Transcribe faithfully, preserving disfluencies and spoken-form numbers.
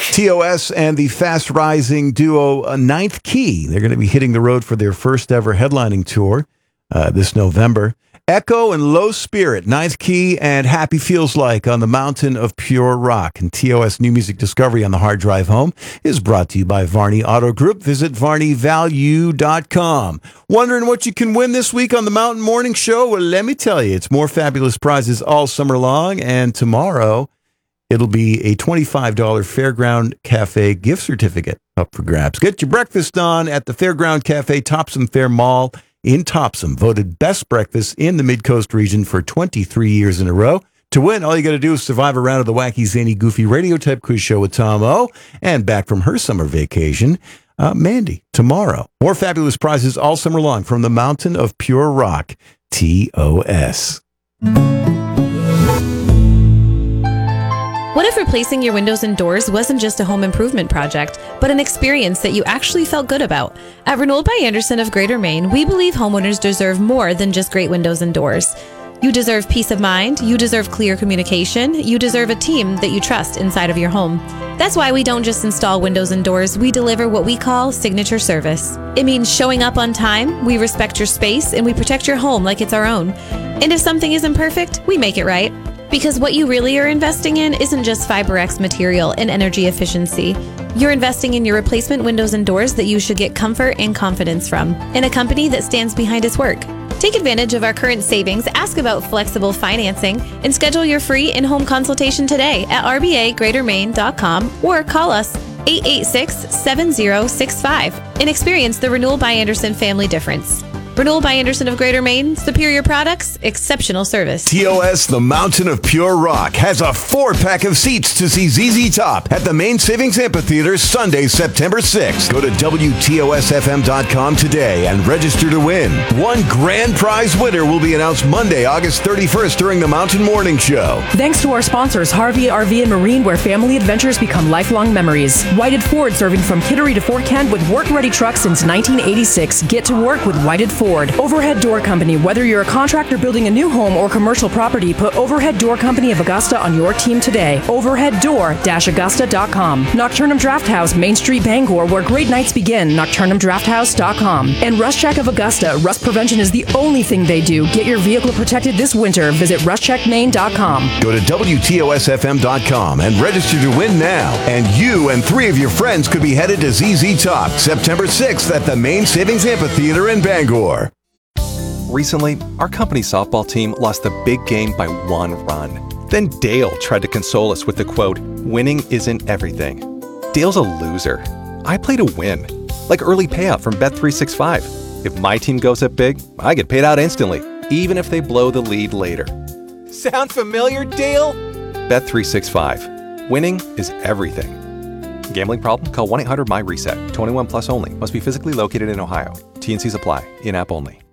T O S and the fast-rising duo uh, Ninth Key. They're going to be hitting the road for their first-ever headlining tour uh, this November. Echo and Low Spirit, Ninth Key and Happy Feels Like on the Mountain of Pure Rock. And T O S New Music Discovery on the Hard Drive Home is brought to you by Varney Auto Group. Visit varney value dot com. Wondering what you can win this week on the Mountain Morning Show? Well, let me tell you, it's more fabulous prizes all summer long. And tomorrow, it'll be a twenty-five dollars Fairground Cafe gift certificate up for grabs. Get your breakfast on at the Fairground Cafe, Topsom Fair Mall in Topsom, voted best breakfast in the Mid-Coast region for twenty-three years in a row. To win, all you got to do is survive a round of the wacky, zany, goofy radio type quiz show with Tom O. And back from her summer vacation, uh, Mandy, tomorrow. More fabulous prizes all summer long from the Mountain of Pure Rock, T O S. What if replacing your windows and doors wasn't just a home improvement project, but an experience that you actually felt good about? At Renault by Anderson of Greater Maine, we believe homeowners deserve more than just great windows and doors. You deserve peace of mind, you deserve clear communication, you deserve a team that you trust inside of your home. That's why we don't just install windows and doors, we deliver what we call signature service. It means showing up on time, we respect your space, and we protect your home like it's our own. And if something isn't perfect, we make it right. Because what you really are investing in isn't just FiberX material and energy efficiency. You're investing in your replacement windows and doors that you should get comfort and confidence from, in a company that stands behind its work. Take advantage of our current savings, ask about flexible financing, and schedule your free in-home consultation today at r b a greater maine dot com or call us eight eight six, seven zero six five and experience the Renewal by Anderson family difference. Renewal by Anderson of Greater Maine, superior products, exceptional service. T O S, the Mountain of Pure Rock, has a four-pack of seats to see Z Z Top at the Maine Savings Amphitheater Sunday, September sixth. Go to W T O S F M dot com today and register to win. One grand prize winner will be announced Monday, August thirty-first during the Mountain Morning Show. Thanks to our sponsors, Harvey R V and Marine, where family adventures become lifelong memories. Whited Ford, serving from Kittery to Fort Kent with work-ready trucks since nineteen eighty-six. Get to work with Whited Ford. Overhead Door Company. Whether you're a contractor building a new home or commercial property, put Overhead Door Company of Augusta on your team today. overhead door dash augusta dot com. Nocturnum Draft House, Main Street, Bangor, where great nights begin. nocturnum draft house dot com. And Rust Check of Augusta. Rust prevention is the only thing they do. Get your vehicle protected this winter. Visit rust check maine dot com. Go to W T O S F M dot com and register to win now. And you and three of your friends could be headed to Z Z Top September sixth at the Maine Savings Amphitheater in Bangor. Recently, our company softball team lost the big game by one run. Then Dale tried to console us with the quote, "Winning isn't everything." Dale's a loser. I play to win, like early payout from Bet three sixty-five. If my team goes up big, I get paid out instantly, even if they blow the lead later. Sound familiar, Dale? Bet three sixty-five. Winning is everything. Gambling problem? Call one eight hundred M Y RESET. twenty-one plus only. Must be physically located in Ohio. T and Cs apply. In-app only.